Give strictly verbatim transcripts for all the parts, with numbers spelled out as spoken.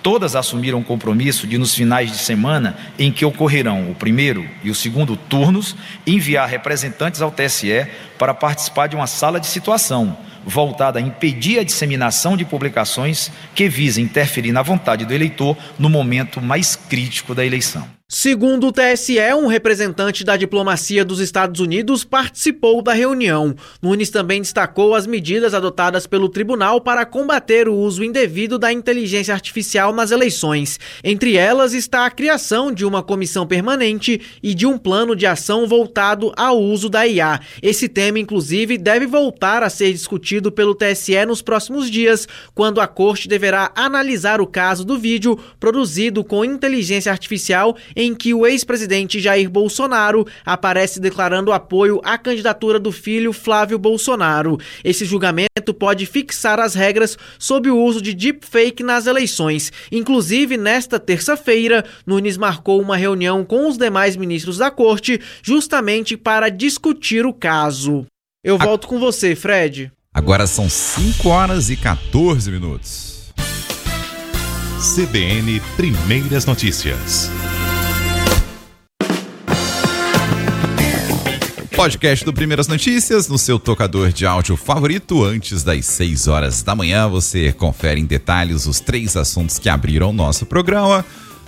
Todas assumiram o compromisso de, nos finais de semana em que ocorrerão o primeiro e o segundo turnos, enviar representantes ao T S E para participar de uma sala de situação, voltada a impedir a disseminação de publicações que visem interferir na vontade do eleitor no momento mais crítico da eleição. Segundo o T S E, um representante da diplomacia dos Estados Unidos participou da reunião. Nunes também destacou as medidas adotadas pelo tribunal para combater o uso indevido da inteligência artificial nas eleições. Entre elas está a criação de uma comissão permanente e de um plano de ação voltado ao uso da I A. Esse tema, inclusive, deve voltar a ser discutido pelo T S E nos próximos dias, quando a Corte deverá analisar o caso do vídeo produzido com inteligência artificial em que o ex-presidente Jair Bolsonaro aparece declarando apoio à candidatura do filho Flávio Bolsonaro. Esse julgamento pode fixar as regras sobre o uso de deepfake nas eleições. Inclusive, nesta terça-feira, Nunes marcou uma reunião com os demais ministros da Corte justamente para discutir o caso. Eu volto a... com você, Fred. Agora são cinco horas e quatorze minutos. C B N Primeiras Notícias. Podcast do Primeiras Notícias no seu tocador de áudio favorito. Antes das seis horas da manhã, você confere em detalhes os três assuntos que abriram o nosso programa.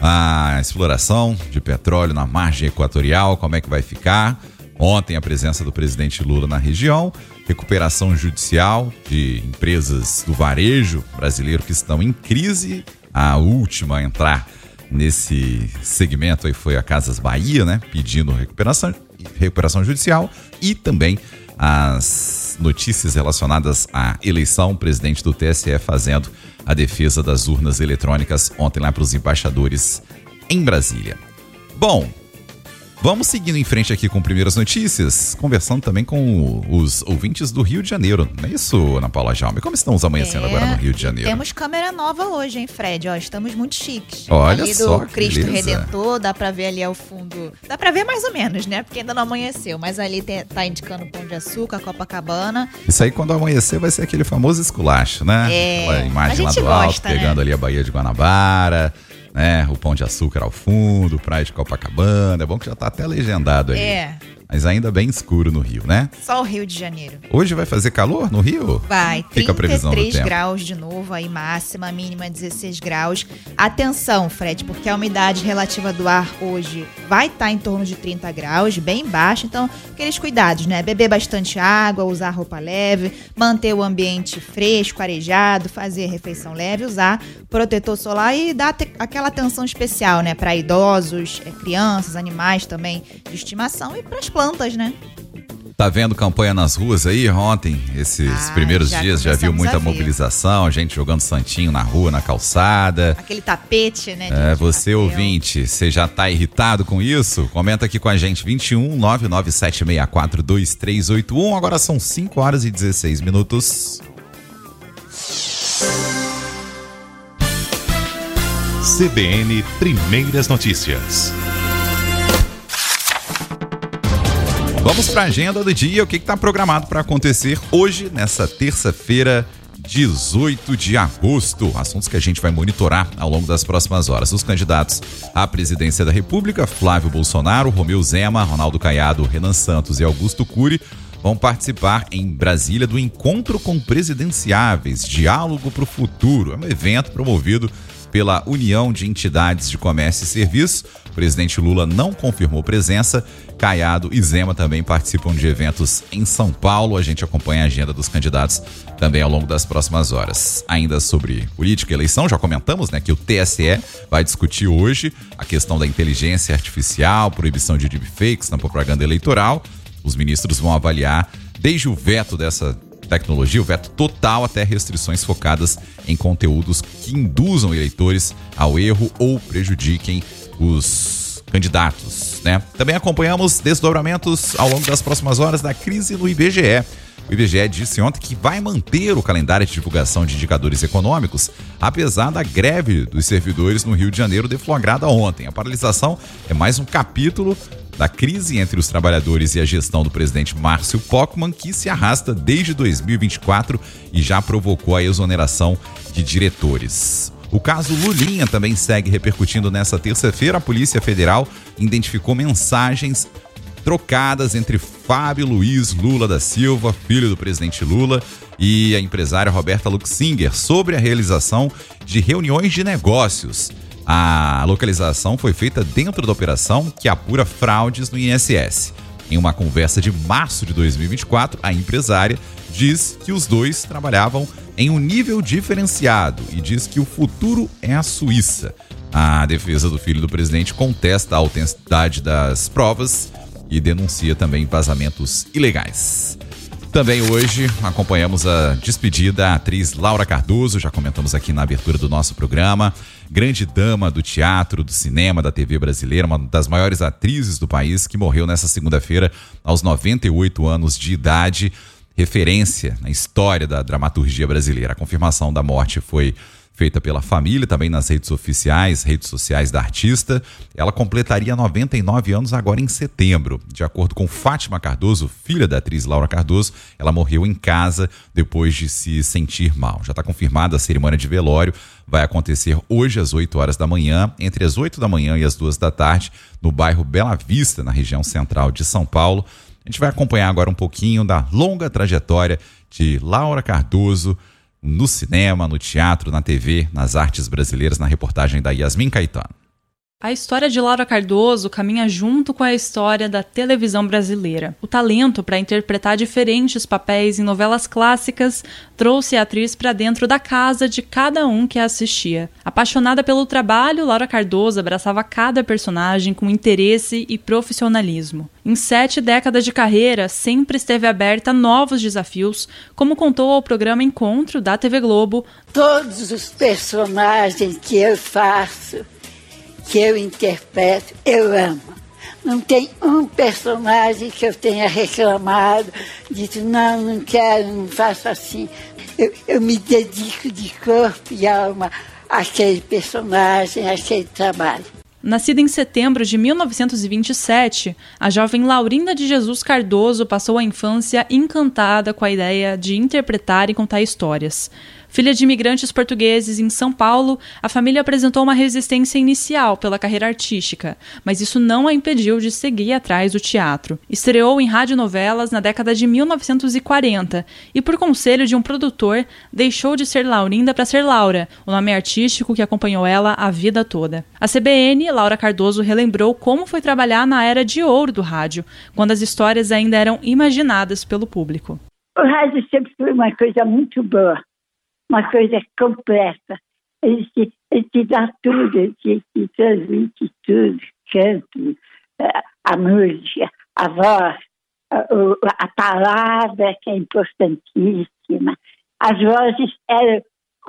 A exploração de petróleo na margem equatorial, como é que vai ficar? Ontem, a presença do presidente Lula na região. Recuperação judicial de empresas do varejo brasileiro que estão em crise. A última a entrar nesse segmento aí foi a Casas Bahia, né? Pedindo recuperação, recuperação judicial, e também as notícias relacionadas à eleição, o presidente do T S E fazendo a defesa das urnas eletrônicas ontem lá para os embaixadores em Brasília. Bom, vamos seguindo em frente aqui com Primeiras Notícias, conversando também com os ouvintes do Rio de Janeiro. Não é isso, Ana Paula Jaume? Como estamos amanhecendo é, agora no Rio de Janeiro? Temos câmera nova hoje, hein, Fred? Ó, estamos muito chiques. Olha ali só, do Cristo beleza. Redentor, dá pra ver ali ao fundo. Dá pra ver mais ou menos, né? Porque ainda não amanheceu. Mas ali tem, tá indicando Pão de Açúcar, Copacabana. Isso aí, quando amanhecer, vai ser aquele famoso esculacho, né? É. Aquela imagem lá do gosta, alto, né? pegando ali a Baía de Guanabara, né? O Pão de Açúcar ao fundo, Praia de Copacabana. É bom que já tá até legendado ali. É. Mas ainda bem escuro no Rio, né? Só o Rio de Janeiro. Hoje vai fazer calor no Rio? Vai, Fica a previsão do trinta e três tempo. graus de novo, aí máxima, mínima dezesseis graus. Atenção, Fred, porque a umidade relativa do ar hoje vai estar em torno de trinta graus, bem baixa. Então, aqueles cuidados, né? Beber bastante água, usar roupa leve, manter o ambiente fresco, arejado, fazer refeição leve, usar protetor solar e dar te- aquela atenção especial, né? Para idosos, crianças, animais também de estimação e para as plantas, né? Tá vendo campanha nas ruas aí? Ontem, esses Ah, primeiros já dias, já viu começamos muita a ver. mobilização, gente jogando santinho na rua, na calçada. Aquele tapete, né? de- É, de você papel. ouvinte, você já tá irritado com isso? Comenta aqui com a gente, vinte e um, nove nove sete seis quatro, dois três oito um. Agora são cinco horas e dezesseis minutos. C B N Primeiras Notícias. Vamos para a agenda do dia, o que está programado para acontecer hoje, nessa terça-feira, dezoito de agosto. Assuntos que a gente vai monitorar ao longo das próximas horas. Os candidatos à presidência da República, Flávio Bolsonaro, Romeu Zema, Ronaldo Caiado, Renan Santos e Augusto Cury, vão participar em Brasília do Encontro com Presidenciáveis, Diálogo para o Futuro. É um evento promovido pela União de Entidades de Comércio e Serviços. O presidente Lula não confirmou presença. Caiado e Zema também participam de eventos em São Paulo. A gente acompanha a agenda dos candidatos também ao longo das próximas horas. Ainda sobre política e eleição, já comentamos, né, que o T S E vai discutir hoje a questão da inteligência artificial, proibição de deepfakes na propaganda eleitoral. Os ministros vão avaliar desde o veto dessa tecnologia, o veto total, até restrições focadas em conteúdos que induzam eleitores ao erro ou prejudiquem os candidatos, né? Também acompanhamos desdobramentos ao longo das próximas horas da crise no I B G E. O I B G E disse ontem que vai manter o calendário de divulgação de indicadores econômicos, apesar da greve dos servidores no Rio de Janeiro deflagrada ontem. A paralisação é mais um capítulo da crise entre os trabalhadores e a gestão do presidente Márcio Pockmann, que se arrasta desde dois mil e vinte e quatro e já provocou a exoneração de diretores. O caso Lulinha também segue repercutindo nessa terça-feira. A Polícia Federal identificou mensagens trocadas entre Fábio Luiz Lula da Silva, filho do presidente Lula, e a empresária Roberta Luxinger sobre a realização de reuniões de negócios. A localização foi feita dentro da operação que apura fraudes no I N S S. Em uma conversa de março de dois mil e vinte e quatro, a empresária diz que os dois trabalhavam em um nível diferenciado e diz que o futuro é a Suíça. A defesa do filho do presidente contesta a autenticidade das provas e denuncia também vazamentos ilegais. Também hoje acompanhamos a despedida da atriz Laura Cardoso, já comentamos aqui na abertura do nosso programa, grande dama do teatro, do cinema, da T V brasileira, uma das maiores atrizes do país, que morreu nessa segunda-feira aos noventa e oito anos de idade, referência na história da dramaturgia brasileira. A confirmação da morte foi feita pela família, também nas redes oficiais, redes sociais da artista. Ela completaria noventa e nove anos agora em setembro. De acordo com Fátima Cardoso, filha da atriz Laura Cardoso, ela morreu em casa depois de se sentir mal. Já está confirmada a cerimônia de velório, vai acontecer hoje às oito horas da manhã, entre as oito da manhã e as duas da tarde, no bairro Bela Vista, na região central de São Paulo. A gente vai acompanhar agora um pouquinho da longa trajetória de Laura Cardoso, no cinema, no teatro, na T V, nas artes brasileiras, na reportagem da Yasmin Caetano. A história de Laura Cardoso caminha junto com a história da televisão brasileira. O talento para interpretar diferentes papéis em novelas clássicas trouxe a atriz para dentro da casa de cada um que a assistia. Apaixonada pelo trabalho, Laura Cardoso abraçava cada personagem com interesse e profissionalismo. Em sete décadas de carreira, sempre esteve aberta a novos desafios, como contou ao programa Encontro da T V Globo. Todos os personagens que eu faço, que eu interpreto, eu amo. Não tem um personagem que eu tenha reclamado, dito, não, não quero, não faço assim. Eu, eu me dedico de corpo e alma àquele personagem, àquele trabalho. Nascida em setembro de mil novecentos e vinte e sete, a jovem Laurinda de Jesus Cardoso passou a infância encantada com a ideia de interpretar e contar histórias. Filha de imigrantes portugueses em São Paulo, a família apresentou uma resistência inicial pela carreira artística, mas isso não a impediu de seguir atrás do teatro. Estreou em radionovelas na década de mil novecentos e quarenta e, por conselho de um produtor, deixou de ser Laurinda para ser Laura, o nome artístico que acompanhou ela a vida toda. A C B N, Laura Cardoso, relembrou como foi trabalhar na era de ouro do rádio, quando as histórias ainda eram imaginadas pelo público. O rádio sempre foi uma coisa muito boa. Uma coisa completa. Ele te, ele te dá tudo, ele te, te transmite tudo, canto, a música, a voz, a, a palavra, que é importantíssima. As vozes eram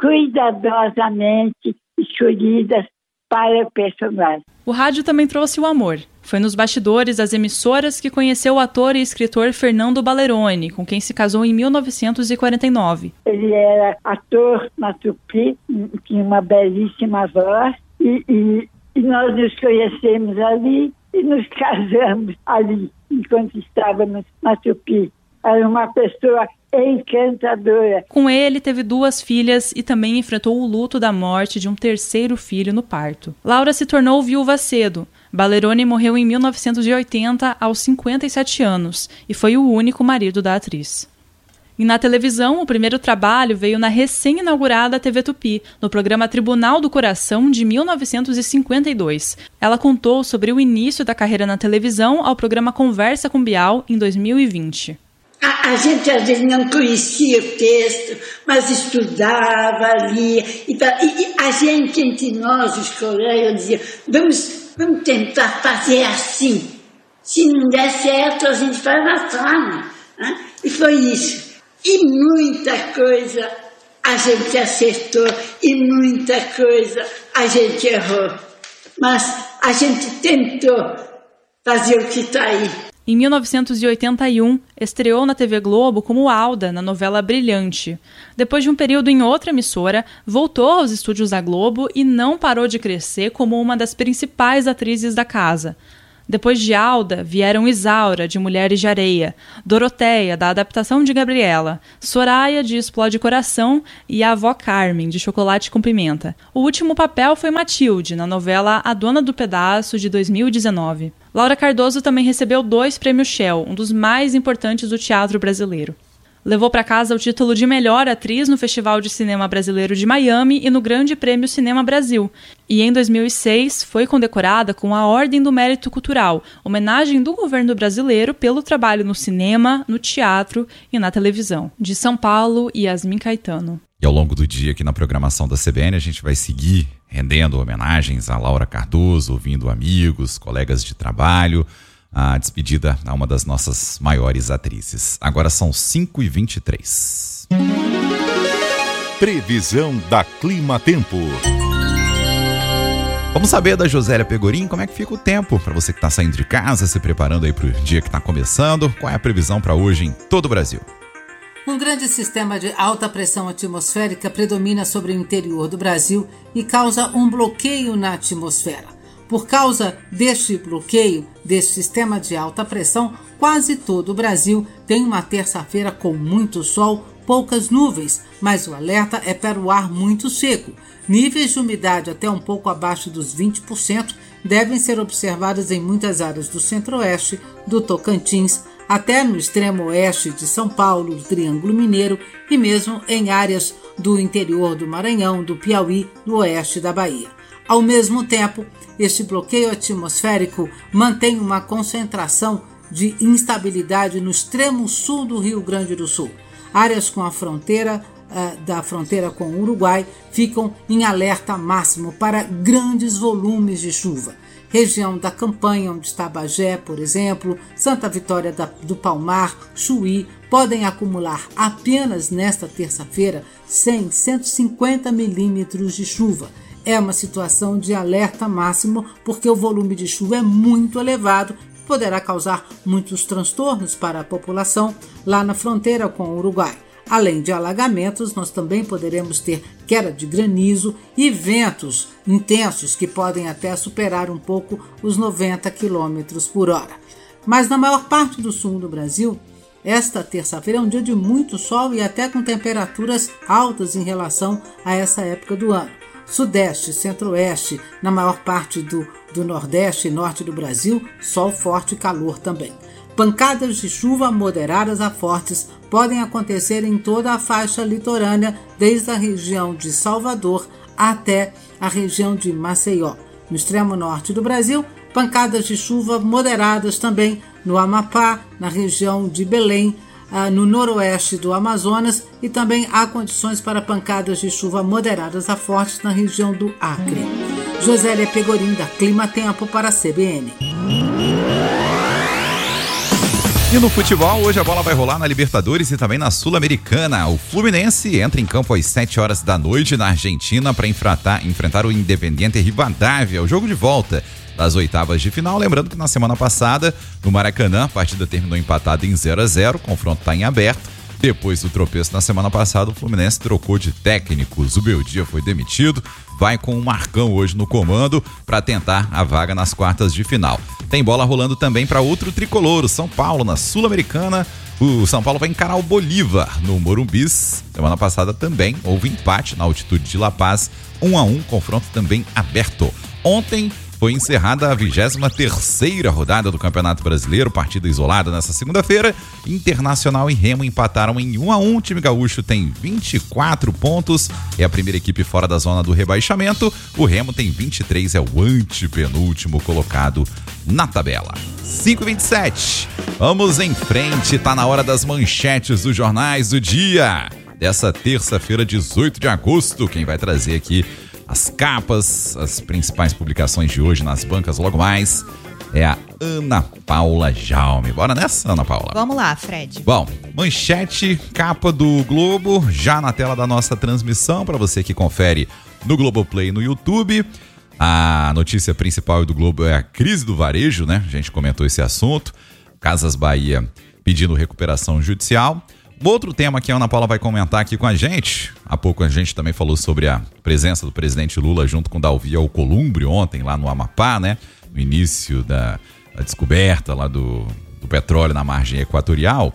cuidadosamente escolhidas para o personagem. O rádio também trouxe o amor. Foi nos bastidores das emissoras que conheceu o ator e escritor Fernando Balleroni, com quem se casou em mil novecentos e quarenta e nove. Ele era ator na Tupi, tinha uma belíssima voz, e, e, e nós nos conhecemos ali e nos casamos ali, enquanto estávamos na Tupi. Era uma pessoa encantadora. Com ele, teve duas filhas e também enfrentou o luto da morte de um terceiro filho no parto. Laura se tornou viúva cedo. Balleroni morreu em mil novecentos e oitenta, aos cinquenta e sete anos, e foi o único marido da atriz. E na televisão, o primeiro trabalho veio na recém-inaugurada T V Tupi, no programa Tribunal do Coração, de mil novecentos e cinquenta e dois. Ela contou sobre o início da carreira na televisão ao programa Conversa com Bial, em dois mil e vinte. A, a gente às vezes não conhecia o texto, mas estudava, lia. E, e a gente, entre nós, os colegas, dizia, vamos, vamos tentar fazer assim. Se não der certo, a gente faz assim. Né? E foi isso. E muita coisa a gente acertou e muita coisa a gente errou. Mas a gente tentou fazer o que está aí. Em mil novecentos e oitenta e um, estreou na T V Globo como Alda, na novela Brilhante. Depois de um período em outra emissora, voltou aos estúdios da Globo e não parou de crescer como uma das principais atrizes da casa. Depois de Alda, vieram Isaura, de Mulheres de Areia, Doroteia, da adaptação de Gabriela, Soraya, de Explode Coração, e a avó Carmen, de Chocolate com Pimenta. O último papel foi Matilde, na novela A Dona do Pedaço, de dois mil e dezenove. Laura Cardoso também recebeu dois prêmios Shell, um dos mais importantes do teatro brasileiro. Levou para casa o título de melhor atriz no Festival de Cinema Brasileiro de Miami e no Grande Prêmio Cinema Brasil. E em dois mil e seis foi condecorada com a Ordem do Mérito Cultural, homenagem do governo brasileiro pelo trabalho no cinema, no teatro e na televisão. De São Paulo, Yasmin Caetano. E ao longo do dia aqui na programação da C B N a gente vai seguir rendendo homenagens a Laura Cardoso, ouvindo amigos, colegas de trabalho, a despedida a uma das nossas maiores atrizes. Agora são cinco e vinte e três. Previsão da Clima Tempo. Vamos saber da Josélia Pegorim como é que fica o tempo para você que está saindo de casa, se preparando aí para o dia que está começando. Qual é a previsão para hoje em todo o Brasil? Um grande sistema de alta pressão atmosférica predomina sobre o interior do Brasil e causa um bloqueio na atmosfera. Por causa deste bloqueio, deste sistema de alta pressão, quase todo o Brasil tem uma terça-feira com muito sol, poucas nuvens, mas o alerta é para o ar muito seco. Níveis de umidade até um pouco abaixo dos vinte por cento devem ser observados em muitas áreas do centro-oeste, do Tocantins, até no extremo oeste de São Paulo, do Triângulo Mineiro e mesmo em áreas do interior do Maranhão, do Piauí, do oeste da Bahia. Ao mesmo tempo, este bloqueio atmosférico mantém uma concentração de instabilidade no extremo sul do Rio Grande do Sul. Áreas com a fronteira, uh, da fronteira com o Uruguai ficam em alerta máximo para grandes volumes de chuva. Região da Campanha, onde está Bagé, por exemplo, Santa Vitória da, do Palmar, Chuí, podem acumular apenas nesta terça-feira cem, cento e cinquenta milímetros de chuva. É uma situação de alerta máximo porque o volume de chuva é muito elevado e poderá causar muitos transtornos para a população lá na fronteira com o Uruguai. Além de alagamentos, nós também poderemos ter queda de granizo e ventos intensos que podem até superar um pouco os noventa quilômetros por hora. Mas na maior parte do sul do Brasil, esta terça-feira é um dia de muito sol e até com temperaturas altas em relação a essa época do ano. Sudeste, centro-oeste, na maior parte do, do nordeste e norte do Brasil, sol forte e calor também. Pancadas de chuva moderadas a fortes podem acontecer em toda a faixa litorânea, desde a região de Salvador até a região de Maceió. No extremo norte do Brasil, pancadas de chuva moderadas também no Amapá, na região de Belém, no noroeste do Amazonas e também há condições para pancadas de chuva moderadas a fortes na região do Acre. Josélia Pegorim, da Clima Tempo para a C B N. E no futebol, hoje a bola vai rolar na Libertadores e também na Sul-Americana. O Fluminense entra em campo às sete horas da noite na Argentina para enfrentar, enfrentar o Independiente Rivadavia, o jogo de volta das oitavas de final. Lembrando que na semana passada, no Maracanã, a partida terminou empatada em zero a zero, o confronto está em aberto. Depois do tropeço na semana passada, o Fluminense trocou de técnico. Zubeldia foi demitido, vai com o Marcão hoje no comando para tentar a vaga nas quartas de final. Tem bola rolando também para outro tricolor, o São Paulo, na Sul-Americana. O São Paulo vai encarar o Bolívar no Morumbis. Semana passada também houve empate na altitude de La Paz, um a um, confronto também aberto. Ontem foi encerrada a vigésima terceira rodada do Campeonato Brasileiro, partida isolada nessa segunda-feira. Internacional e Remo empataram em um a um. O time gaúcho tem vinte e quatro pontos, é a primeira equipe fora da zona do rebaixamento. O Remo tem vinte e três, é o antepenúltimo colocado na tabela. cinco e vinte e sete. Vamos em frente, tá na hora das manchetes dos jornais do dia dessa terça-feira, dezoito de agosto. Quem vai trazer aqui as capas, as principais publicações de hoje nas bancas logo mais é a Ana Paula Jaume. Bora nessa, Ana Paula? Vamos lá, Fred. Bom, manchete, capa do Globo, já na tela da nossa transmissão, para você que confere no Globoplay e no YouTube. A notícia principal do Globo é a crise do varejo, né? A gente comentou esse assunto. Casas Bahia pedindo recuperação judicial. Outro tema que a Ana Paula vai comentar aqui com a gente, há pouco a gente também falou sobre a presença do presidente Lula junto com Dalvi Alcolumbre ontem lá no Amapá, né? No início da, a descoberta lá do, do petróleo na margem equatorial.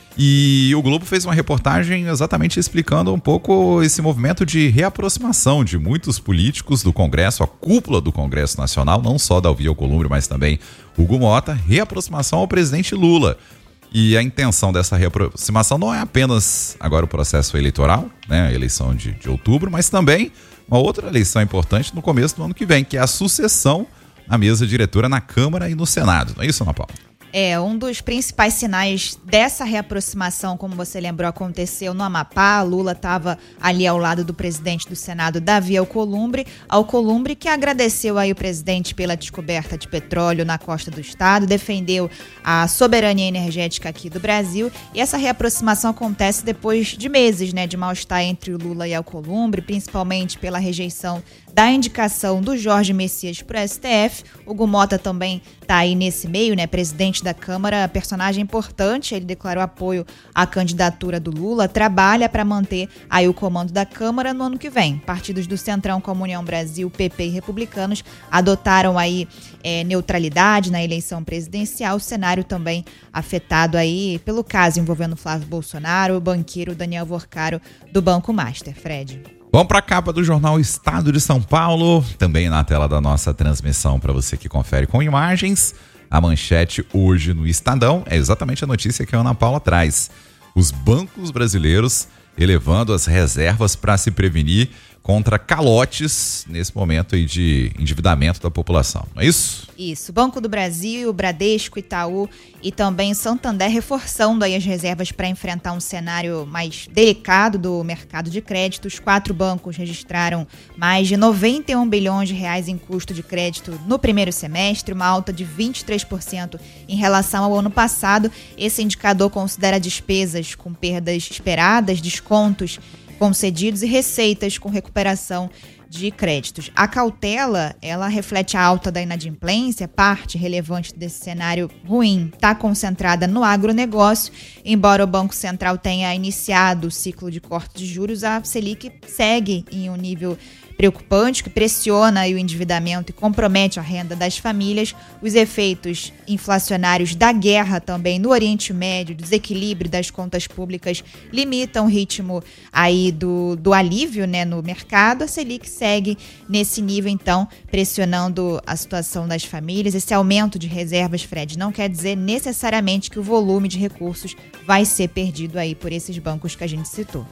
E o Globo fez uma reportagem exatamente explicando um pouco esse movimento de reaproximação de muitos políticos do Congresso, a cúpula do Congresso Nacional, não só Davi Alcolumbre, mas também Hugo Mota, reaproximação ao presidente Lula. E a intenção dessa reaproximação não é apenas agora o processo eleitoral, né, a eleição de, de outubro, mas também uma outra eleição importante no começo do ano que vem, que é a sucessão na mesa diretora na Câmara e no Senado. Não é isso, Ana Paula? É, um dos principais sinais dessa reaproximação, como você lembrou, aconteceu no Amapá. Lula estava ali ao lado do presidente do Senado, Davi Alcolumbre, Alcolumbre, que agradeceu aí o presidente pela descoberta de petróleo na costa do estado, defendeu a soberania energética aqui do Brasil, e essa reaproximação acontece depois de meses, né, de mal-estar entre o Lula e Alcolumbre, principalmente pela rejeição da indicação do Jorge Messias para o S T F. Hugo Mota também está aí nesse meio, né, presidente da Câmara, personagem importante. Ele declarou apoio à candidatura do Lula, trabalha para manter aí o comando da Câmara no ano que vem. Partidos do Centrão, como União Brasil, P P e Republicanos adotaram aí é, neutralidade na eleição presidencial. O cenário também afetado aí pelo caso envolvendo Flávio Bolsonaro, o banqueiro Daniel Vorcaro do Banco Master. Fred. Vamos para a capa do jornal Estado de São Paulo, também na tela da nossa transmissão para você que confere com imagens. A manchete hoje no Estadão é exatamente a notícia que a Ana Paula traz. Os bancos brasileiros elevando as reservas para se prevenir contra calotes nesse momento aí de endividamento da população, não é isso? Isso, Banco do Brasil, Bradesco, Itaú e também Santander reforçando aí as reservas para enfrentar um cenário mais delicado do mercado de crédito. Os quatro bancos registraram mais de noventa e um bilhões de reais em custo de crédito no primeiro semestre, uma alta de vinte e três por cento em relação ao ano passado. Esse indicador considera despesas com perdas esperadas, descontos concedidos e receitas com recuperação de créditos. A cautela, ela reflete a alta da inadimplência, parte relevante desse cenário ruim está concentrada no agronegócio. Embora o Banco Central tenha iniciado o ciclo de corte de juros, a Selic segue em um nível preocupante, que pressiona aí o endividamento e compromete a renda das famílias. Os efeitos inflacionários da guerra também no Oriente Médio, desequilíbrio das contas públicas, limitam o ritmo aí do, do alívio, né, no mercado. A Selic segue nesse nível, então, pressionando a situação das famílias. Esse aumento de reservas, Fred, não quer dizer necessariamente que o volume de recursos vai ser perdido aí por esses bancos que a gente citou.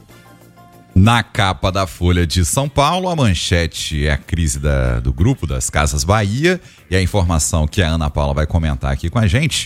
Na capa da Folha de São Paulo, a manchete é a crise da, do grupo das Casas Bahia, e a informação que a Ana Paula vai comentar aqui com a gente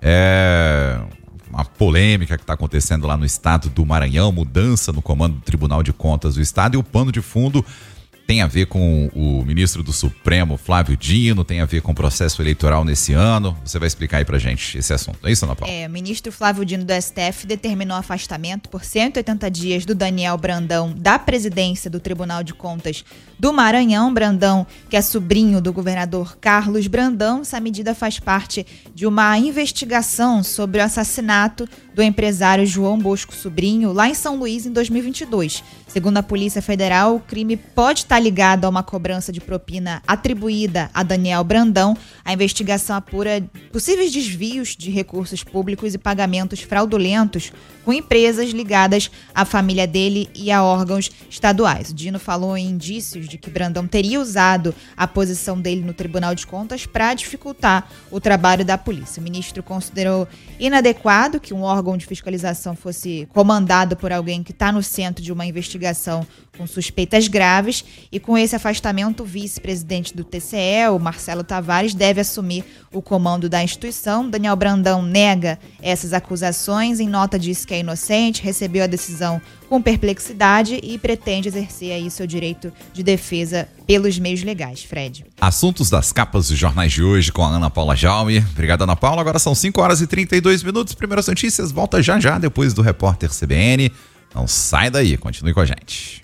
é uma polêmica que está acontecendo lá no estado do Maranhão, mudança no comando do Tribunal de Contas do Estado, e o pano de fundo tem a ver com o ministro do Supremo, Flávio Dino, tem a ver com o processo eleitoral nesse ano. Você vai explicar aí pra gente esse assunto, é isso, Ana Paula? É, o ministro Flávio Dino do S T F determinou afastamento por cento e oitenta dias do Daniel Brandão da presidência do Tribunal de Contas do Maranhão. Brandão, que é sobrinho do governador Carlos Brandão. Essa medida faz parte de uma investigação sobre o assassinato do empresário João Bosco Sobrinho, lá em São Luís, em dois mil e vinte e dois. Segundo a Polícia Federal, o crime pode estar ligado a uma cobrança de propina atribuída a Daniel Brandão. A investigação apura possíveis desvios de recursos públicos e pagamentos fraudulentos com empresas ligadas à família dele e a órgãos estaduais. O Dino falou em indícios de que Brandão teria usado a posição dele no Tribunal de Contas para dificultar o trabalho da polícia. O ministro considerou inadequado que um órgão de fiscalização fosse comandado por alguém que está no centro de uma investigação com suspeitas graves, e com esse afastamento, o vice-presidente do T C E, o Marcelo Tavares, deve assumir o comando da instituição. Daniel Brandão nega essas acusações, em nota disse que é inocente, recebeu a decisão com perplexidade e pretende exercer aí seu direito de defesa pelos meios legais. Fred. Assuntos das capas dos jornais de hoje com a Ana Paula Jaume. Obrigado, Ana Paula. Agora são cinco horas e trinta e dois minutos. Primeiras notícias, volta já já depois do repórter C B N. Não sai daí, continue com a gente.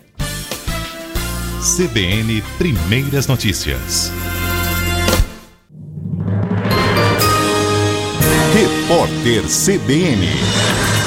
C B N Primeiras Notícias. Repórter C B N.